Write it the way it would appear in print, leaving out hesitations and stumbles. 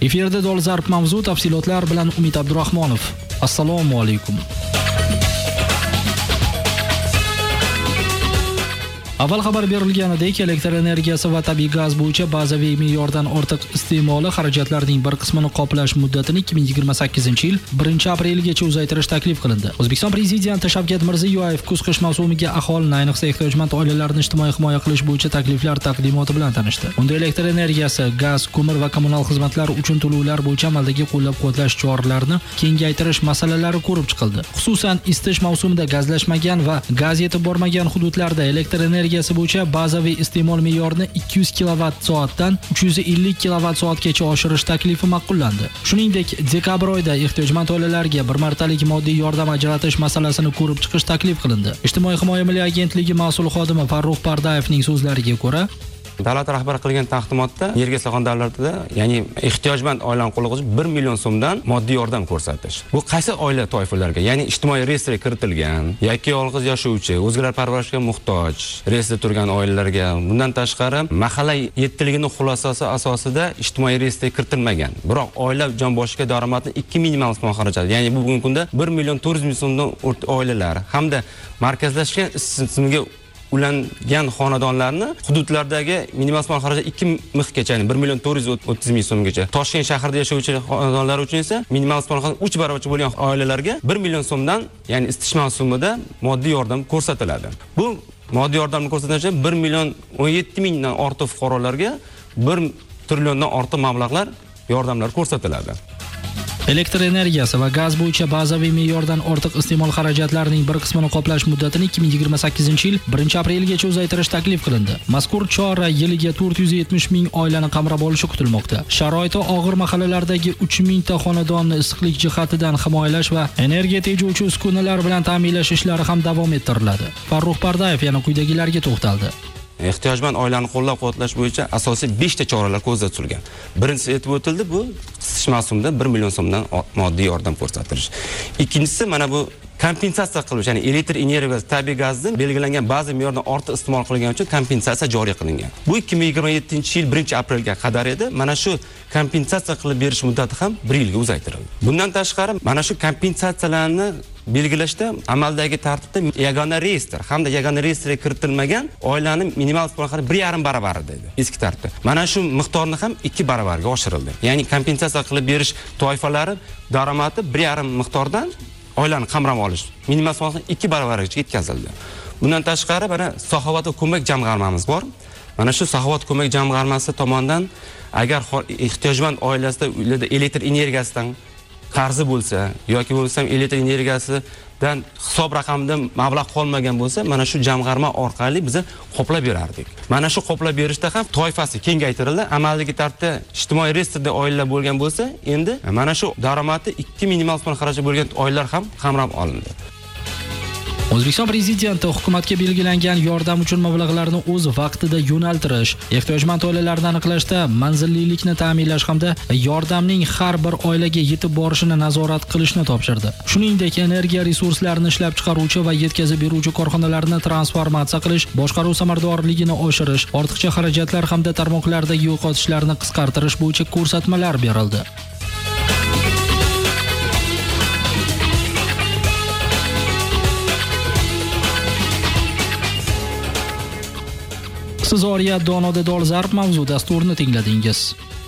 Efirda dolzarb mavzu, tafsilotlar bilan Umid Abdurahmonov. Assalomu alaykum. Avval xabar berilganidek, elektr energiyasi va tabiiy gaz bo'yicha bazaviy me'yordan ortiq iste'moli xarajatlarning bir qismini qoplash muddatini 2028-yil 1-aprelgacha uzaytirish taklif qilindi. O'zbekiston Prezidenti Shavkat Mirziyoyev kuz-qish mavsumiga aholini, ayniqsa ehtiyojmand oilalarni ijtimoiy himoya qilish bo'yicha takliflar taqdimoti bilan tanishdi. Unda elektr energiyasi, gaz, ko'mir va kommunal xizmatlar uchun to'lovlar bo'yicha amaldagi qo'llab-quvvatlash choralarini kengaytirish masalalari ko'rib chiqildi. Xususan, isitish mavsumida gazlashmagan va gaz yetib bormagan hududlarda elektr energiyasi bo'yicha bazaviy iste'mol me'yorini 200 kWh-dan 350 kWh-gacha oshirish taklifi ma'qullandi. Shuningdek, dekabr oyida ehtiyojmand oilalarga bir martalik moddiy yordam ajratish masalasini ko'rib chiqish taklif qilindi. Ijtimoiy himoya milliy agentligi mas'ul xodimi Farruh Pardayevning so'zlariga ko'ra, davlat rahbari qilgan taqdimotda energiya sohasidagi davlatlarda, ya'ni ehtiyojmand oilani qo'lga oluvchi 1 million so'mdan moddiy yordam ko'rsatish. Bu qaysi oila toifalarga, ya'ni ijtimoiy reyestrga kiritilgan, yoki yolg'iz yashovchi, o'zgalar parvarishga muhtoj, reyestrda turgan oilalarga, bundan tashqari mahalla yettiligining xulosasi asosida ijtimoiy reyestrga kiritilmagan, biroq oila jon boshiga daromadni 2 minimal iste'mol xarajati, ya'ni bugungi kunda 1 million 400 ming so'mdan oilalar hamda markazlashgan tizimga ulangan xonadonlarni hududlardagi minimal iste'mol xarajati 2 mixgacha, ya'ni 1 million 430 ming so'mgacha. Toshkent shahrida yashovchi xonadonlar uchun esa minimal iste'mol xarajati 3 barobar bo'lgan oilalarga 1 million so'mdan, ya'ni isitish mavsumida moddiy yordam ko'rsatiladi. Bu moddiy yordamni ko'rsatish 1 million 17 mingdan ortiq fuqarolarga 1 trilliondan ortiq mablag'lar yordamlar ko'rsatiladi. Elektr energiyasi va gaz bo'yicha bazaviy me'yordan ortiq iste'mol xarajatlarining bir qismini qoplash muddatini 2028-yil 1-aprelgacha uzaytirish taklif qilindi. Mazkur chora yiliga 470 ming oilani qamrab olishi kutilmoqda. Sharoiti og'ir mahallalardagi 3 mingta xonadonni issiqlik jihatidan himoyalash va energiya tejovchi uskunalar bilan ta'minlash ishlari ham davom ettiriladi. Farruh Pardayev yana quyidagilarga to'xtaldi. Ehtiyojmand oilani qo'llab-quvvatlash bo'yicha asosiy 5 ta choralar ko'zda tutilgan. Birinchisi aytib o'tildi, bu isitish mavsumida 1 million so'mdan moddiy yordam ko'rsatish. Ikkinchisi mana bu kompensatsiya qilish, ya'ni elektr energiyasi, tabiiy gazni belgilangan ba'zi me'yordan ortiq iste'mol qilgani uchun kompensatsiya joriy qilingan. Bu 2027-yil 1-aprelga qadar edi. Mana shu kompensatsiya qilib berish muddati ham 1 yilga uzaytirildi. Bundan tashqari, mana shu kompensatsiyalarni belgilashda amaldagi tartibda yagona reyestr hamda yagona reyestrga kiritilmagan oilaning minimal iste'mol xarajati 1,5 baravari dedi eski tartibda. Mana shu miqdorni ham 2 baravarga oshirildi. Ya'ni kompensatsiya qilib berish toifalari daromadi 1,5 miqdordan oilani qamrab olish minimal iste'mol 2 baravarigacha yetkazildi. Bundan tashqari mana Saxovat va ko'mak jamg'armamiz bor. Mana shu Saxovat ko'mak jamg'armasi tomonidan agar ehtiyojmand oilasida elektr energiyasidan qarzi bo'lsa yoki bo'lsam elektr energiyasidan hisob raqamida mablag' qolmagan bo'lsa, mana shu jamg'arma orqali biz qoplab berardik. Mana shu qoplab berishda ham toifasi kengaytirildi. Amaldagi tartibda ijtimoiy reyestrda oilalar bo'lgan bo'lsa, endi mana shu daromadi 2 minimal iste'mol xarajati bo'lgan oilalar ham qamrab olindi. O'zbekiston Prezidenti hukumatga belgilangan yordam uchun mablag'larni o'z vaqtida yo'naltirish, ehtiyojmand oilalarni aniqlashda manzillilikni ta'minlash hamda yordamning har bir oilaga yetib borishini nazorat qilishni topshirdi. Shuningdek, energiya resurslarini ishlab chiqaruvchi va yetkazib beruvchi korxonalarni transformatsiya qilish, boshqaruv samaradorligini oshirish, ortiqcha xarajatlar hamda tarmoqlardagi yo'qotishlarni qisqartirish bo'yicha ko'rsatmalar berildi. Siz Oriyat Donoda dolzarb mavzu dasturini tingladingiz.